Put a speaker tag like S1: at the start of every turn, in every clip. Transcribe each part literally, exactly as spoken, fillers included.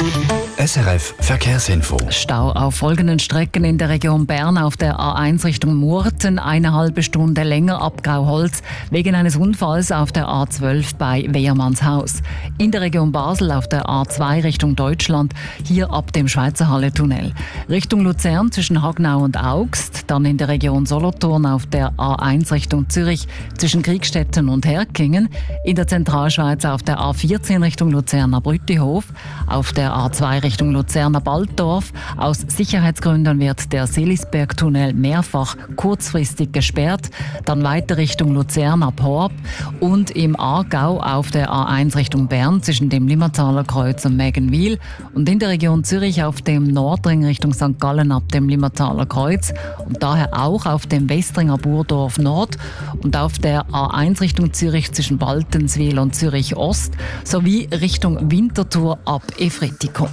S1: S R F Verkehrsinfo.
S2: Stau auf folgenden Strecken in der Region Bern auf der A eins Richtung Murten, eine halbe Stunde länger ab Grauholz wegen eines Unfalls auf der A zwölf bei Wehrmannshaus. In der Region Basel auf der A zwei Richtung Deutschland, hier ab dem Schweizerhalle-Tunnel. Richtung Luzern zwischen Hagnau und Augst, dann in der Region Solothurn auf der A eins Richtung Zürich zwischen Kriegstetten und Herkingen, in der Zentralschweiz auf der A vierzehn Richtung Luzerner Brüttihof, auf der A zwei Richtung Luzerner Balddorf. Aus Sicherheitsgründen wird der Seelisberg-Tunnel mehrfach kurzfristig gesperrt. Dann weiter Richtung Luzern ab Horb und im Aargau auf der A eins Richtung Bern zwischen dem Limmertaler Kreuz und Mägenwil und in der Region Zürich auf dem Nordring Richtung Sankt Gallen ab dem Limmertaler Kreuz und daher auch auf dem Westringer Burdorf Nord und auf der A eins Richtung Zürich zwischen Baltenswil und Zürich Ost sowie Richtung Winterthur ab Efretikum.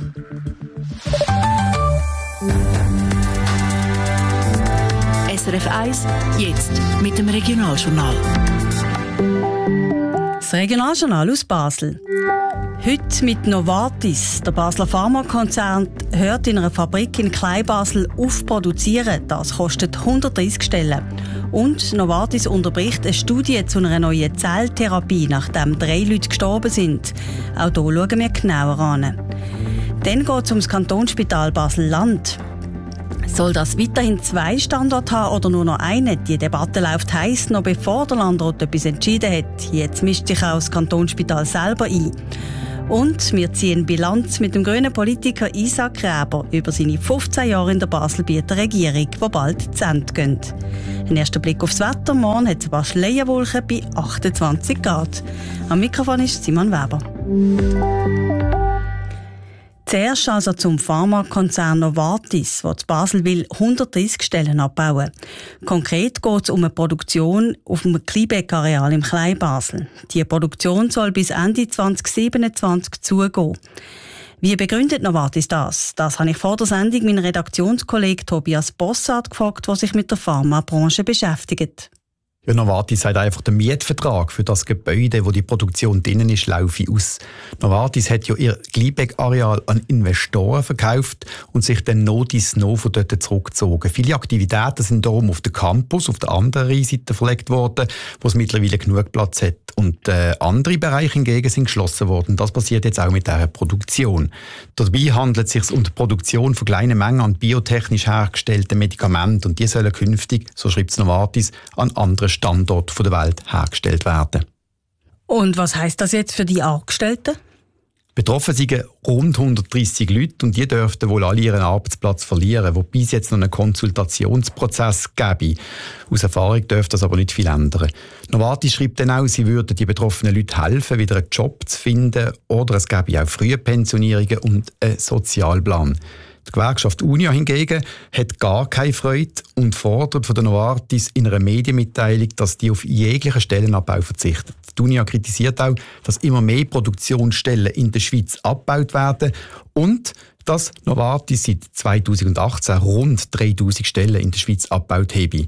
S3: S R F eins, jetzt mit dem Regionaljournal.
S4: Das Regionaljournal aus Basel. Heute mit Novartis. Der Basler Pharmakonzern hört in einer Fabrik in Kleinbasel auf produzieren. Das kostet hundertdreissig Stellen. Und Novartis unterbricht eine Studie zu einer neuen Zelltherapie, nachdem drei Leute gestorben sind. Auch hier schauen wir genauer an. Dann geht es um das Kantonsspital Basel-Land. Soll das weiterhin zwei Standorte haben oder nur noch einen? Die Debatte läuft heiß, noch bevor der Landrat etwas entschieden hat. Jetzt mischt sich auch das Kantonsspital selber ein. Und wir ziehen Bilanz mit dem grünen Politiker Isaac Gräber über seine fünfzehn Jahre in der Baselbieter Regierung, die bald zu Ende gehen. Ein erster Blick aufs Wetter. Morgen hat es ein paar Schleierwolken bei achtundzwanzig Grad. Am Mikrofon ist Simon Weber. Zuerst also zum Pharmakonzern Novartis, der zu Basel will hundertdreissig Stellen abbauen. Konkret geht es um eine Produktion auf dem Kleinbeck-Areal im Kleinbasel. Die Produktion soll bis Ende zwanzig siebenundzwanzig zugehen. Wie begründet Novartis das? Das habe ich vor der Sendung meinen Redaktionskollegen Tobias Bossart gefragt, der sich mit der Pharmabranche beschäftigt.
S5: Ja, Novartis sagt einfach, der Mietvertrag für das Gebäude, wo die Produktion drinnen ist, laufe aus. Novartis hat ja ihr Gleibeck-Areal an Investoren verkauft und sich dann Notis no von dort zurückgezogen. Viele Aktivitäten sind darum auf den Campus, auf der anderen Rheinseite verlegt worden, wo es mittlerweile genug Platz hat. Und äh, andere Bereiche hingegen sind geschlossen worden. Das passiert jetzt auch mit dieser Produktion. Dabei handelt es sich um die Produktion von kleinen Mengen an biotechnisch hergestellten Medikamenten und die sollen künftig, so schreibt es Novartis, an anderen Standorten der Welt hergestellt werden.
S4: Und was heisst das jetzt für die Angestellten?
S5: Betroffen sind rund hundertdreissig Leute und die dürften wohl alle ihren Arbeitsplatz verlieren, wobei es jetzt noch einen Konsultationsprozess gäbe. Aus Erfahrung dürfte das aber nicht viel ändern. Novartis schreibt dann auch, sie würden die betroffenen Leute helfen, wieder einen Job zu finden oder es gäbe auch frühe Pensionierungen und einen Sozialplan. Die Gewerkschaft Unia hingegen hat gar keine Freude und fordert von der Novartis in einer Medienmitteilung, dass die auf jeglichen Stellenabbau verzichtet. Die Unia kritisiert auch, dass immer mehr Produktionsstellen in der Schweiz abgebaut werden und dass Novartis seit zweitausendachtzehn rund dreitausend Stellen in der Schweiz abgebaut habe.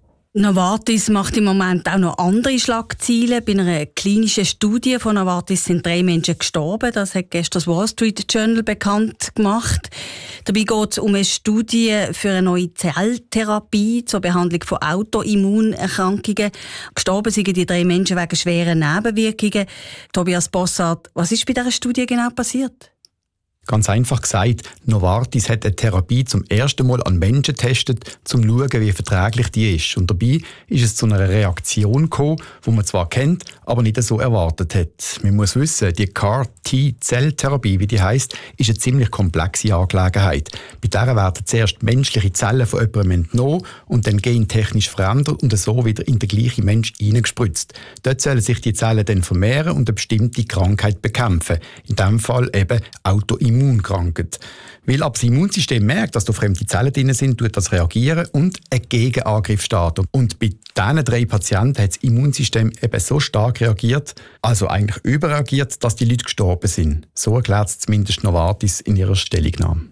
S4: Novartis macht im Moment auch noch andere Schlagzeilen. Bei einer klinischen Studie von Novartis sind drei Menschen gestorben. Das hat gestern das Wall Street Journal bekannt gemacht. Dabei geht es um eine Studie für eine neue Zelltherapie zur Behandlung von Autoimmunerkrankungen. Gestorben sind die drei Menschen wegen schweren Nebenwirkungen. Tobias Bossart, was ist bei dieser Studie genau passiert?
S5: Ganz einfach gesagt, Novartis hat eine Therapie zum ersten Mal an Menschen getestet, um zu schauen, wie verträglich die ist. Und dabei ist es zu einer Reaktion gekommen, die man zwar kennt, aber nicht so erwartet hat. Man muss wissen, die C A R-T-Zelltherapie, wie die heisst, ist eine ziemlich komplexe Angelegenheit. Bei der werden zuerst menschliche Zellen von jemandem entnommen und dann gentechnisch verändert und so wieder in den gleichen Mensch hineingespritzt. Dort sollen sich die Zellen dann vermehren und eine bestimmte Krankheit bekämpfen. In diesem Fall eben Autoimmunkrankheit. Immunkrankheit. Weil ab das Immunsystem merkt, dass da fremde Zellen drin sind, tut das reagieren und einen Gegenangriff starten. Und bei diesen drei Patienten hat das Immunsystem eben so stark reagiert, also eigentlich überreagiert, dass die Leute gestorben sind. So erklärt es zumindest Novartis in ihrer Stellungnahme.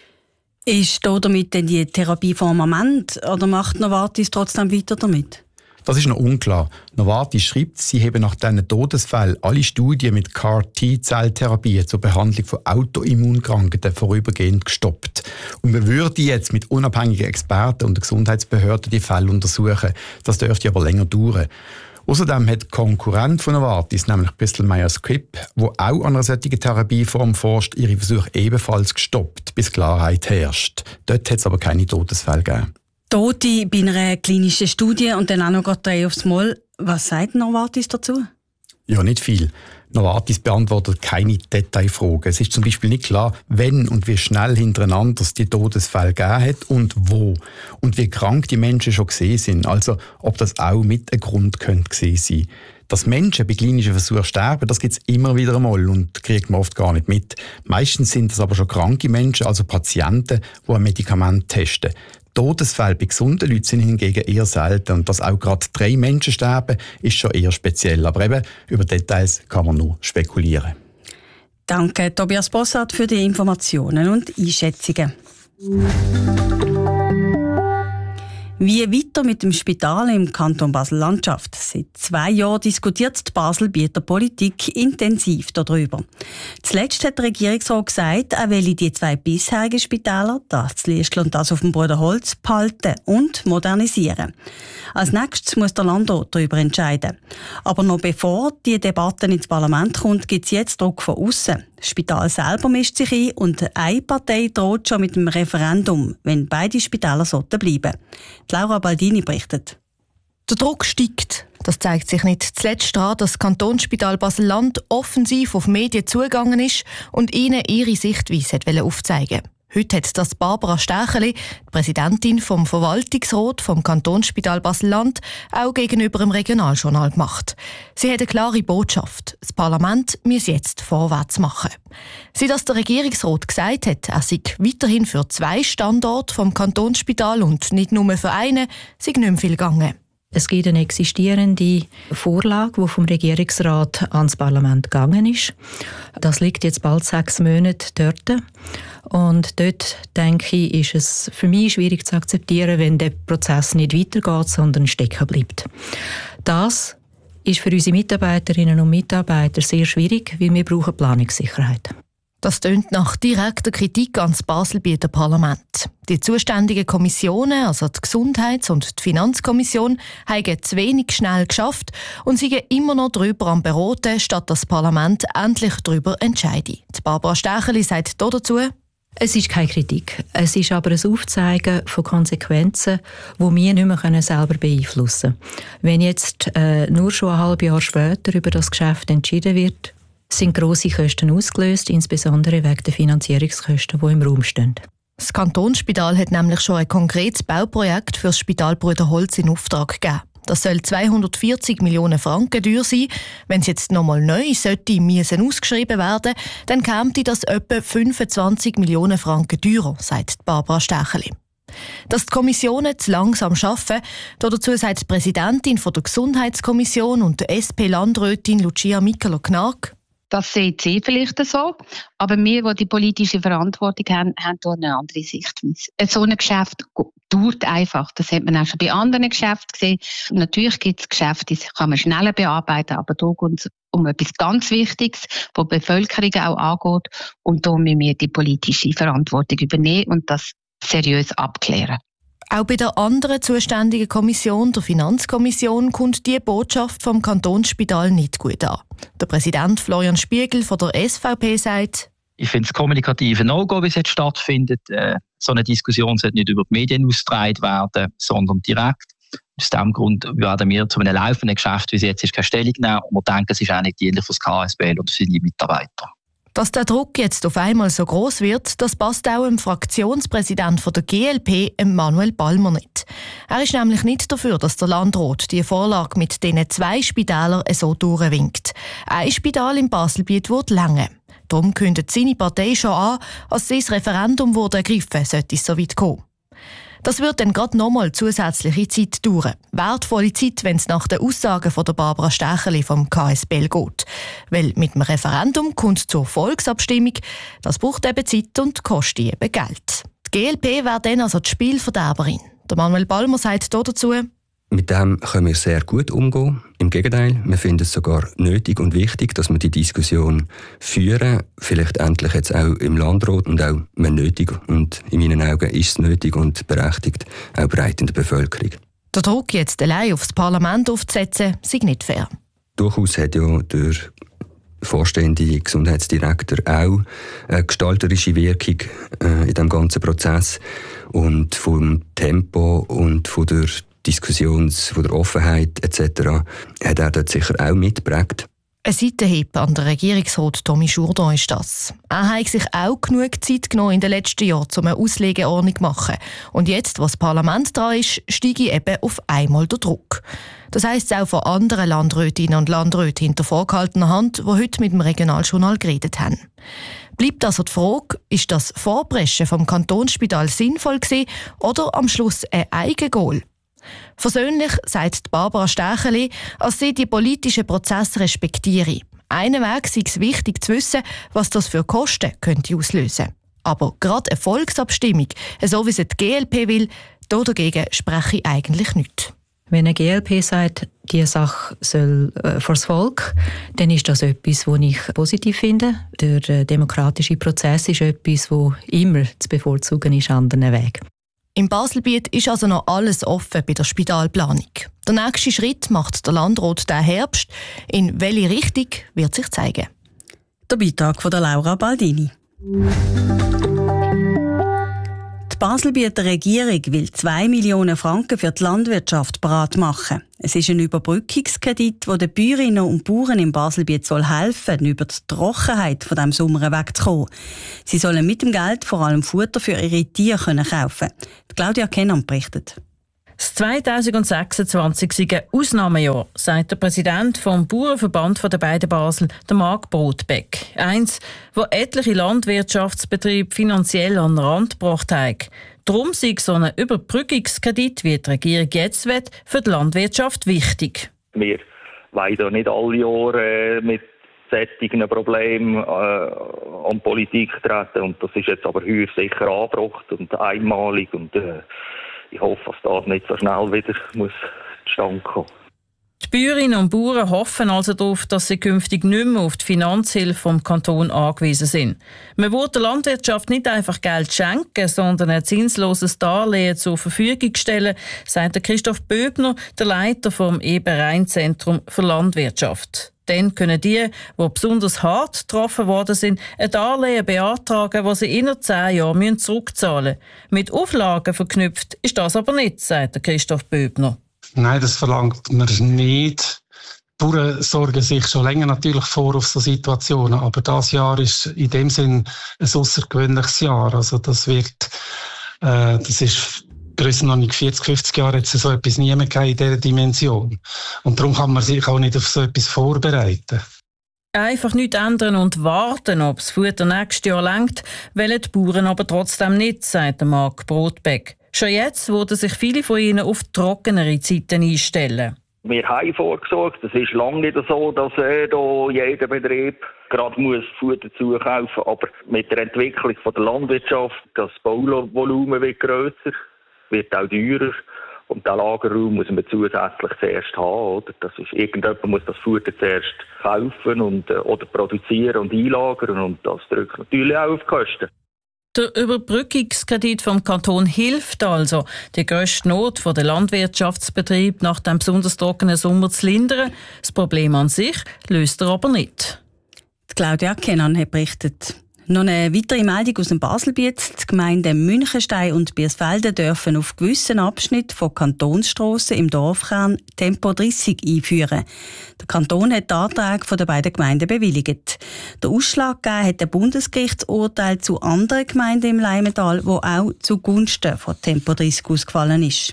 S4: Ist da damit denn die Therapieform am Ende oder macht Novartis trotzdem weiter damit?
S5: Das ist noch unklar. Novartis schreibt, sie haben nach diesen Todesfällen alle Studien mit C A R-T-Zelltherapie zur Behandlung von Autoimmunkrankheiten vorübergehend gestoppt. Und man würde jetzt mit unabhängigen Experten und der Gesundheitsbehörde die Fälle untersuchen. Das dürfte aber länger dauern. Außerdem hat die Konkurrent von Novartis, nämlich Bristol Myers Squibb, wo auch an einer solchen Therapieform forscht, ihre Versuche ebenfalls gestoppt, bis Klarheit herrscht. Dort hat es aber keine Todesfälle gegeben.
S4: Tote bei einer klinischen Studie und dann auch noch gerade drei aufs Mal. Was sagt Novartis dazu?
S5: Ja, nicht viel. Novartis beantwortet keine Detailfragen. Es ist zum Beispiel nicht klar, wenn und wie schnell hintereinander es die Todesfälle gegeben hat und wo. Und wie krank die Menschen schon gesehen sind. Also, ob das auch mit einem Grund könnte gewesen sein. Dass Menschen bei klinischen Versuchen sterben, das gibt es immer wieder einmal und kriegt man oft gar nicht mit. Meistens sind das aber schon kranke Menschen, also Patienten, die ein Medikament testen. Todesfälle bei gesunden Leuten sind hingegen eher selten. Und dass auch gerade drei Menschen sterben, ist schon eher speziell. Aber eben, über Details kann man nur spekulieren.
S4: Danke, Tobias Bossart, für die Informationen und Einschätzungen. Wie weiter mit dem Spital im Kanton Basel-Landschaft? Seit zwei Jahren diskutiert die Basel-Bieter Politik intensiv darüber. Zuletzt hat der Regierungsrat gesagt, er will die zwei bisherigen Spitäler, das Liestl und das auf dem Bruderholz, behalten und modernisieren. Als nächstes muss der Landrat darüber entscheiden. Aber noch bevor die Debatte ins Parlament kommt, gibt es jetzt Druck von außen. Das Spital selber mischt sich ein und eine Partei droht schon mit dem Referendum, wenn beide Spitäler sollten bleiben. Die Laura Baldini berichtet.
S6: Der Druck steigt. Das zeigt sich nicht zuletzt daran, dass das Kantonsspital Basel-Land offensiv auf Medien zugegangen ist und ihnen ihre Sichtweise hat aufzeigen wollte. Heute hat das Barbara Stärkeli, die Präsidentin vom Verwaltungsrat vom Kantonsspital Basel-Land, auch gegenüber dem Regionaljournal gemacht. Sie hat eine klare Botschaft. Das Parlament muss jetzt vorwärts machen. Seit das der Regierungsrat gesagt hat, er sei weiterhin für zwei Standorte vom Kantonsspital und nicht nur für einen, sei nicht mehr viel gegangen.
S7: Es gibt eine existierende Vorlage, die vom Regierungsrat ans Parlament gegangen ist. Das liegt jetzt bald sechs Monate dort. Und dort, denke ich, ist es für mich schwierig zu akzeptieren, wenn der Prozess nicht weitergeht, sondern stecken bleibt. Das ist für unsere Mitarbeiterinnen und Mitarbeiter sehr schwierig, weil wir brauchen Planungssicherheit.
S6: Das tönt nach direkter Kritik an das Basel-Bieter Parlament. Die zuständigen Kommissionen, also die Gesundheits- und die Finanzkommission, haben zu wenig schnell geschafft und sind immer noch darüber am Beraten, statt das Parlament endlich darüber entscheide. Die Barbara Stärkeli sagt dazu:
S7: Es ist keine Kritik. Es ist aber ein Aufzeigen von Konsequenzen, die wir nicht mehr selber beeinflussen können. Wenn jetzt äh, nur schon ein halbes Jahr später über das Geschäft entschieden wird, sind grosse Kosten ausgelöst, insbesondere wegen der Finanzierungskosten, die im Raum stehen.
S6: Das Kantonsspital hat nämlich schon ein konkretes Bauprojekt für das Spital Bruderholz in Auftrag gegeben. Das soll zweihundertvierzig Millionen Franken teuer sein. Wenn es jetzt nochmal neu sollte müssen ausgeschrieben werden, dann käme das etwa fünfundzwanzig Millionen Franken teurer, sagt Barbara Stärkeli. Dass die Kommissionen zu langsam arbeiten, dazu sagt die Präsidentin der Gesundheitskommission und der S P-Landrätin Lucia Micheler-Gnag:
S8: Das sieht sie vielleicht so, aber wir, die die politische Verantwortung haben, haben hier eine andere Sichtweise. So ein Geschäft dauert einfach. Das hat man auch schon bei anderen Geschäften gesehen. Natürlich gibt es Geschäfte, die kann man schneller bearbeiten, aber hier geht es um etwas ganz Wichtiges, das die Bevölkerung auch angeht. Und da müssen wir die politische Verantwortung übernehmen und das seriös abklären.
S6: Auch bei der anderen zuständigen Kommission, der Finanzkommission, kommt die Botschaft vom Kantonsspital nicht gut an. Der Präsident Florian Spiegel von der S V P sagt:
S9: Ich finde es kommunikative No-Go, wie es jetzt stattfindet. Äh, so eine Diskussion sollte nicht über die Medien ausgetragen werden, sondern direkt. Aus diesem Grund werden wir zu einem laufenden Geschäft, wie es jetzt ist, keine Stellung nehmen. Und wir denken, es ist auch nicht dienlich für das K S B oder seine Mitarbeiter.
S6: Dass der Druck jetzt auf einmal so groß wird, das passt auch dem Fraktionspräsident der G L P, Manuel Balmer, nicht. Er ist nämlich nicht dafür, dass der Landrat die Vorlage mit diesen zwei Spitälern so durchwinkt. Ein Spital im Baselbiet wird länger. Darum kündigt seine Partei schon an, als das Referendum wurde ergriffen, sollte es so weit kommen. Das wird dann gerade nochmal zusätzliche Zeit dauern. Wertvolle Zeit, wenn es nach den Aussagen von der Barbara Stärkeli vom K S B L geht. Weil mit dem Referendum kommt zur Volksabstimmung. Das braucht eben Zeit und kostet eben Geld. Die G L P wäre dann also die Spielverderberin. Der Manuel Balmer sagt dazu:
S10: Mit dem können wir sehr gut umgehen. Im Gegenteil, wir finden es sogar nötig und wichtig, dass wir die Diskussion führen. Vielleicht endlich jetzt auch im Landrat und auch mehr nötig. Und in meinen Augen ist es nötig und berechtigt, auch breit in der Bevölkerung.
S6: Der Druck, jetzt allein aufs Parlament aufzusetzen, sei nicht fair.
S10: Durchaus hat ja der vorstehende Gesundheitsdirektor auch eine gestalterische Wirkung äh, in diesem ganzen Prozess. Und vom Tempo und von der Diskussions-, von der Offenheit et cetera hat er dort sicher auch mitgeprägt.
S6: Ein Seitenhieb an der Regierungsrat Tommy Jourdan ist das. Er hat sich auch genug Zeit genommen in den letzten Jahren, um eine Auslegeordnung zu machen. Und jetzt, was das Parlament dran ist, steige eben auf einmal der Druck. Das heisst auch von anderen Landrätinnen und Landräten hinter vorgehaltener Hand, die heute mit dem Regionaljournal geredet haben. Bleibt also die Frage, ist das Vorpreschen vom Kantonsspital sinnvoll gewesen oder am Schluss ein Eigengoal? Versöhnlich sagt Barbara Stärkeli, als sie die politischen Prozesse respektiere. Einen Weg sei es wichtig zu wissen, was das für Kosten könnte auslösen. Aber gerade eine Volksabstimmung, so wie es die G L P will, dagegen spreche ich eigentlich nicht.
S7: Wenn eine G L P sagt, diese Sache soll äh, vor das Volk, dann ist das etwas, was ich positiv finde. Der äh, demokratische Prozess ist etwas, das immer zu bevorzugen ist an anderen Weg.
S6: Im Baselbiet ist also noch alles offen bei der Spitalplanung. Der nächste Schritt macht der Landrat diesen Herbst. In welche Richtung wird sich zeigen.
S4: Der Beitrag von der Laura Baldini. Die Baselbieter Regierung will zwei Millionen Franken für die Landwirtschaft bereit machen. Es ist ein Überbrückungskredit, der den Bäuerinnen und Bauern im Baselbiet soll helfen, über die Trockenheit von diesem Sommer wegzukommen. Sie sollen mit dem Geld vor allem Futter für ihre Tiere kaufen können. Claudia Kennam berichtet.
S11: Das zweitausendsechsundzwanzig sei ein Ausnahmejahr, sagt der Präsident vom Bauernverband der beiden Basel, der Marc Brotbeck. Eins, wo etliche Landwirtschaftsbetriebe finanziell an den Rand gebracht haben. Darum sei so ein Überbrückungskredit, wie die Regierung jetzt will, für die Landwirtschaft wichtig.
S12: Wir wollen da nicht alle Jahre äh, mit solchen Problemen äh, an Politik treten. Und das ist jetzt aber heuer sicher angebracht und einmalig. Und, äh, ich hoffe, dass das nicht so schnell wieder muss zustande kommen.
S11: Die Bäuerinnen und Bauern hoffen also darauf, dass sie künftig nicht mehr auf die Finanzhilfe vom Kanton angewiesen sind. Man will der Landwirtschaft nicht einfach Geld schenken, sondern ein zinsloses Darlehen zur Verfügung stellen, sagt Christoph Böbner, der Leiter vom Eber-Rhein-Zentrum für Landwirtschaft. Dann können die, die besonders hart getroffen worden sind, ein Darlehen beantragen, das sie innerhalb zehn Jahren zurückzahlen müssen. Mit Auflagen verknüpft ist das aber nicht, sagt Christoph Böbner.
S13: Nein, das verlangt man nicht. Die Bauern sorgen sich schon länger natürlich vor auf so Situationen, aber das Jahr ist in dem Sinn ein außergewöhnliches Jahr. Also das wird, äh, das ist Grössenordnung vierzig, fünfzig Jahre hat es so etwas nie mehr gegeben in dieser Dimension. Und darum kann man sich auch nicht auf so etwas vorbereiten.
S11: Einfach nichts ändern und warten, ob das Futter nächstes Jahr reicht, wollen die Bauern aber trotzdem nicht, sagt Marc Brotbeck. Schon jetzt würden sich viele von ihnen auf trockenere Zeiten einstellen.
S12: Wir haben vorgesorgt. Es ist lange nicht so, dass äh, da jeder Betrieb gerade muss Futter zukaufen muss. Aber mit der Entwicklung von der Landwirtschaft, das Bauvolumen wird grösser, wird auch teurer. Und den Lagerraum muss man zusätzlich zuerst haben. Oder? Das ist, irgendjemand muss das Futter zuerst kaufen und, äh, oder produzieren und einlagern. Und das drückt natürlich auch auf die Kosten.
S11: Der Überbrückungskredit vom Kanton hilft also, die grösste Not der Landwirtschaftsbetriebe nach dem besonders trockenen Sommer zu lindern. Das Problem an sich löst er aber nicht.
S4: Claudia Kennan hat berichtet. Noch eine weitere Meldung aus dem Baselbiet. Die Gemeinden Münchenstein und Biersfelden dürfen auf gewissen Abschnitten von Kantonsstrassen im Dorfkern Tempo dreißig einführen. Der Kanton hat die Anträge der beiden Gemeinden bewilligt. Der Ausschlag gegeben hat ein Bundesgerichtsurteil zu anderen Gemeinden im Leimental, wo auch zugunsten von Tempo dreißig ausgefallen ist.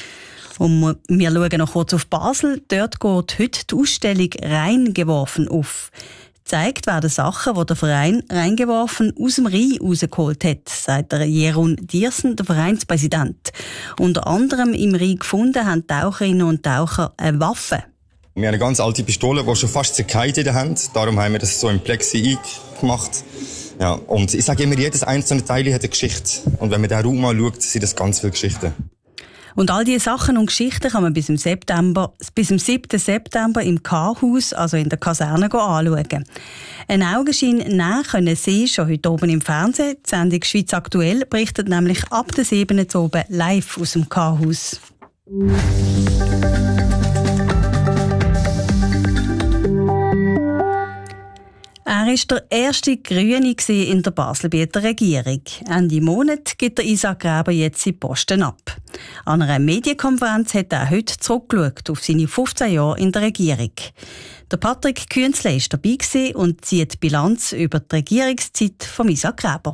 S4: Und wir schauen noch kurz auf Basel. Dort geht heute die Ausstellung «Reingeworfen» auf. Gezeigt werden Sachen, die der Verein «Reingeworfen» aus dem Rhein rausgeholt hat, sagt der Jeroen Diersen, der Vereinspräsident. Unter anderem im Rhein gefunden haben Taucherinnen und Taucher eine Waffe.
S14: Wir haben eine ganz alte Pistole, die schon fast zerkeilt in der Hand. Darum haben wir das so im Plexi gemacht. Ja, und ich sage immer, jedes einzelne Teil hat eine Geschichte. Und wenn man den Raum anschaut, sind das ganz viele Geschichten.
S4: Und all diese Sachen und Geschichten kann man bis im September, bis im siebten September im K-Haus, also in der Kaserne, anschauen. Ein Augenschein nehmen können Sie schon heute oben im Fernsehen. Die Sendung «Schweiz aktuell» berichtet nämlich ab der siebten oben live aus dem K-Haus. Er war der erste Grüne in der Baselbieter Regierung. Ende Monat gibt der Isaac Graber jetzt seinen Posten ab. An einer Medienkonferenz hat er heute zurückgeschaut auf seine fünfzehn Jahre in der Regierung. Der Patrick Künzle war dabei und zieht Bilanz über die Regierungszeit von Isaac Graber.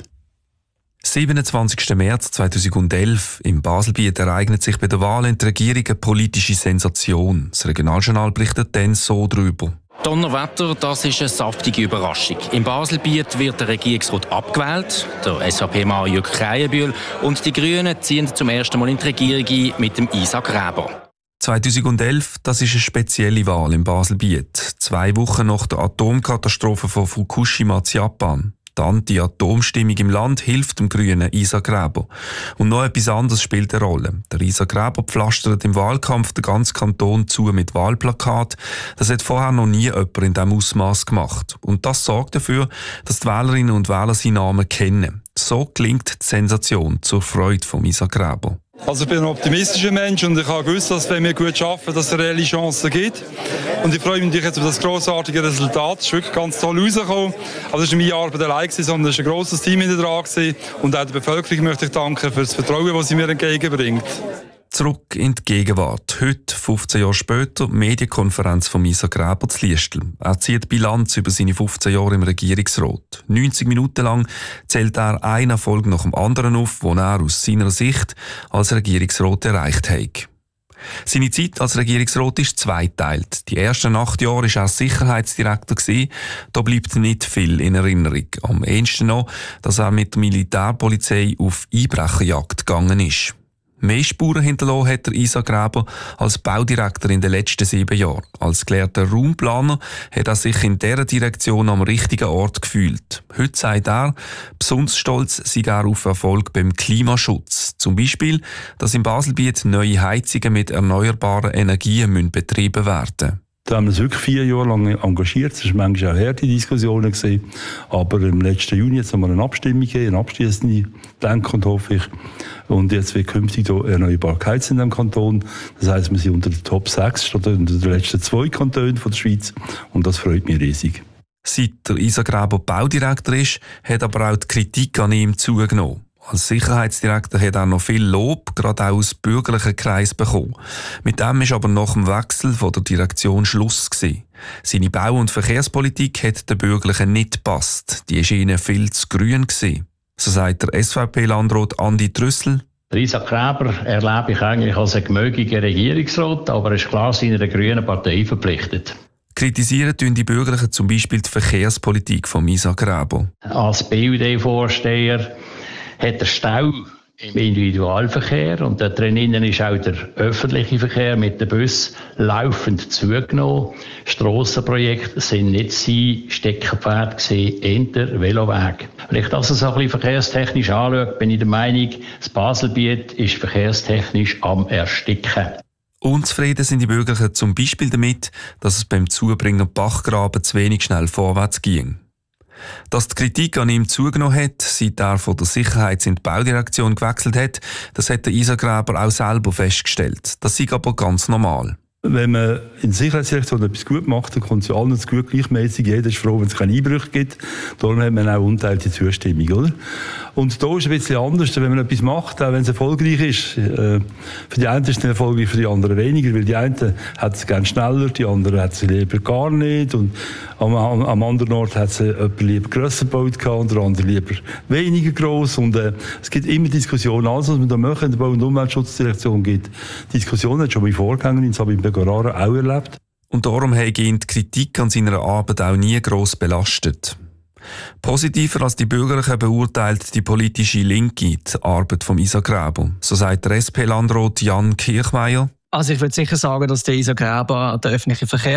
S15: siebenundzwanzigsten März zweitausendelf im Baselbiet ereignet sich bei der Wahl in die Regierung eine politische Sensation. Das Regionaljournal berichtet dann so darüber.
S16: Donnerwetter, das ist eine saftige Überraschung. Im Baselbiet wird der Regierungsrat abgewählt, der S V P-Mann Jürg Krähenbühl, und die Grünen ziehen zum ersten Mal in die Regierung ein mit dem Isaac Graber.
S15: zweitausendelf, das ist eine spezielle Wahl im Baselbiet. Zwei Wochen nach der Atomkatastrophe von Fukushima in Japan. Die Anti-Atom-Stimmung im Land hilft dem grünen Isaac Graber. Und noch etwas anderes spielt eine Rolle. Der Isaac Graber pflastert im Wahlkampf den ganzen Kanton zu mit Wahlplakaten. Das hat vorher noch nie jemand in diesem Ausmaß gemacht. Und das sorgt dafür, dass die Wählerinnen und Wähler seinen Namen kennen. So klingt die Sensation zur Freude von Isaac Graber.
S17: Also ich bin ein optimistischer Mensch und ich habe gewusst, dass wenn wir gut arbeiten, dass es reelle Chancen gibt. Und ich freue mich natürlich jetzt über das grossartige Resultat. Es ist wirklich ganz toll rausgekommen. Aber das war meine Arbeit allein, sondern es war ein grosses Team hinter dran. Und auch der Bevölkerung möchte ich danken für das Vertrauen, das sie mir entgegenbringt.
S15: Zurück in die Gegenwart. Heute, fünfzehn Jahre später, Medienkonferenz von Isaac Graber zu Liestel. Er zieht Bilanz über seine fünfzehn Jahre im Regierungsrat. neunzig Minuten lang zählt er einen Erfolg nach dem anderen auf, den er aus seiner Sicht als Regierungsrat erreicht hat. Seine Zeit als Regierungsrat ist zweiteilt. Die ersten acht Jahre war er Sicherheitsdirektor. Da bleibt nicht viel in Erinnerung. Am ehesten noch, dass er mit der Militärpolizei auf Einbrecherjagd gegangen ist. Mehr Spuren hinterlassen hat der Isaac Graber als Baudirektor in den letzten sieben Jahren. Als gelehrter Raumplaner hat er sich in dieser Direktion am richtigen Ort gefühlt. Heute sagt er, besonders stolz sei er auf Erfolg beim Klimaschutz. Zum Beispiel, dass im Baselbiet neue Heizungen mit erneuerbaren Energien betrieben werden müssen.
S18: Da haben wir uns wirklich vier Jahre lang engagiert. Es war manchmal auch harte Diskussionen gewesen. Aber im letzten Juni jetzt haben wir eine Abstimmung gegeben, eine abschliessende, denke und hoffe ich. Und jetzt wird künftig erneuerbar geheizt in diesem Kanton. Das heisst, wir sind unter den Top sechs statt unter den letzten zwei Kantonen von der Schweiz. Und das freut mich riesig.
S15: Seit der Isaac Graber Baudirektor ist, hat aber auch die Kritik an ihm zugenommen. Als Sicherheitsdirektor hat er noch viel Lob, gerade auch aus bürgerlichen Kreis bekommen. Mit dem ist aber nach dem Wechsel von der Direktion Schluss gewesen. Seine Bau- und Verkehrspolitik hat den Bürgerlichen nicht gepasst. Die war ihnen viel zu grün gewesen. So sagt der S V P-Landrat Andi Trüssel.
S19: Isaac Graber erlebe ich eigentlich als einen gemögigen Regierungsrat, aber er ist klar seiner grünen Partei verpflichtet.
S15: Kritisieren tun die Bürgerlichen zum Beispiel die Verkehrspolitik von Isaac Graber.
S19: Als B U D-Vorsteher hat der Stau im Individualverkehr und da drinnen ist auch der öffentliche Verkehr mit den Bussen laufend zugenommen. Strassenprojekte sind nicht sein Steckenpferd gewesen, eher der Veloweg. Wenn ich das so ein bisschen verkehrstechnisch anschaue, bin ich der Meinung, das Baselbiet ist verkehrstechnisch am Ersticken.
S15: Unzufrieden sind die Bürger zum Beispiel damit, dass es beim Zubringen Bachgraben zu wenig schnell vorwärts ging. Dass die Kritik an ihm zugenommen hat, seit er von der Sicherheits- in die Baudirektion gewechselt hat, das hat der Isaac Graber auch selber festgestellt. Das sei aber ganz normal.
S18: Wenn man in der Sicherheitsdirektion etwas gut macht, dann kommt es ja allen zu gut gleichmäßig. Jeder ist froh, wenn es keine Einbrüche gibt. Darum hat man auch unteilte Zustimmung, oder? Und da ist es ein bisschen anders, wenn man etwas macht, auch wenn es erfolgreich ist. Äh, für die einen ist es erfolgreich, für die anderen weniger, weil die einen hat es gerne schneller, die anderen hat es lieber gar nicht. Und am, am anderen Ort hat es jemand lieber grösser gebaut gehabt und der andere lieber weniger gross. Und äh, es gibt immer Diskussionen. Alles, was wir da machen in der Bau- und Umweltschutzdirektion, gibt Diskussionen, hat schon meine Vorgängerin Sabine Begarara auch erlebt.
S15: Und darum hat ihn die Kritik an seiner Arbeit auch nie gross belastet. Positiver als die Bürgerlichen beurteilt die politische Linke die Arbeit von Isaac Graber. So sagt der S P-Landrat Jan Kirchmeier.
S20: Also ich würde sicher sagen, dass der Isaac Graber den öffentlichen Verkehr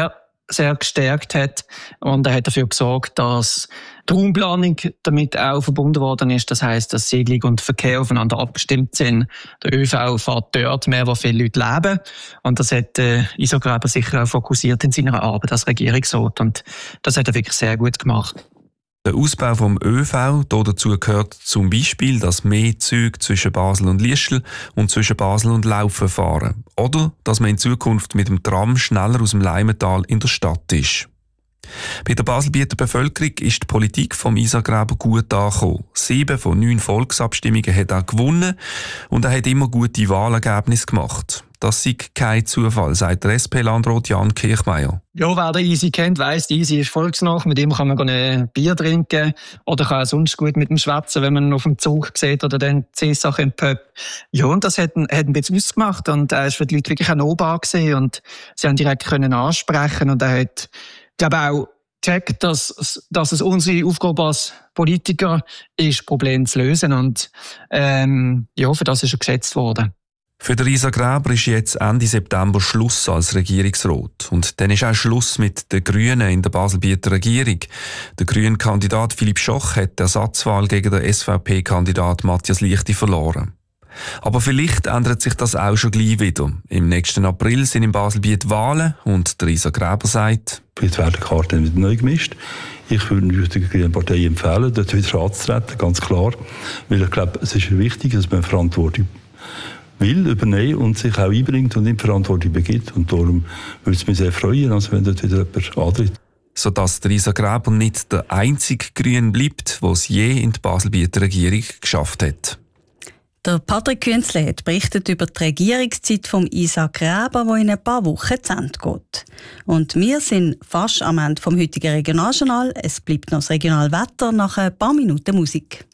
S20: sehr gestärkt hat. Und er hat dafür gesorgt, dass die Raumplanung damit auch verbunden worden ist. Das heisst, dass Siedlung und Verkehr aufeinander abgestimmt sind. Der ÖV fährt dort mehr, wo viele Leute leben. Und das hat äh, Isogräber sicher auch fokussiert in seiner Arbeit als Regierungsrat. Und das hat er wirklich sehr gut gemacht.
S15: Der Ausbau vom ÖV, dazu gehört zum Beispiel, dass mehr Züge zwischen Basel und Liestel und zwischen Basel und Laufen fahren. Oder dass man in Zukunft mit dem Tram schneller aus dem Leimental in der Stadt ist. Bei der Baselbieter Bevölkerung ist die Politik vom Isargräber gut angekommen. Sieben von neun Volksabstimmungen hat er gewonnen und er hat immer gute Wahlergebnisse gemacht. Das sei kein Zufall, sagt der S P-Landrat Jan Kirchmeier.
S20: Ja, wer den Easy kennt, weiss, der Easy ist volksnah. Mit ihm kann man ein Bier trinken oder kann sonst gut mit ihm schwätzen, wenn man ihn auf dem Zug sieht oder dann C-Sache im Pub. Ja, und das hat ein, hat ein bisschen ausgemacht und er ist für die Leute wirklich ein nahbar gewesen und sie haben direkt können ansprechen und er hat, glaube auch gecheckt, dass, dass es unsere Aufgabe als Politiker ist, Probleme zu lösen und ähm, ja, für das ist er gesetzt worden.
S15: Für den Isargräber ist jetzt Ende September Schluss als Regierungsrat. Und dann ist auch Schluss mit den Grünen in der Baselbieter Regierung. Der grüne Kandidat Philipp Schoch hat die Ersatzwahl gegen den S V P-Kandidat Matthias Lichti verloren. Aber vielleicht ändert sich das auch schon gleich wieder. Im nächsten April sind in Baselbiet Wahlen und der Isargräber sagt,
S18: jetzt werden die Karten wieder neu gemischt. Ich würde der Grünen Partei empfehlen, dort wieder anzutreten, ganz klar. Weil ich glaube, es ist wichtig, dass man Verantwortung will übernehmen und sich auch einbringt und in Verantwortung begibt. Und darum würde es mich sehr freuen, also wenn dort wieder jemand antritt.
S15: Sodass der Isargräber nicht der einzige Grün bleibt, der es je in die Baselbieter Regierung geschafft hat.
S4: Der Patrick Künzle hat berichtet über die Regierungszeit vom Isargräber, die in ein paar Wochen zu Ende geht. Und wir sind fast am Ende vom heutigen Regionaljournal. Es bleibt noch das Regionalwetter nach ein paar Minuten Musik.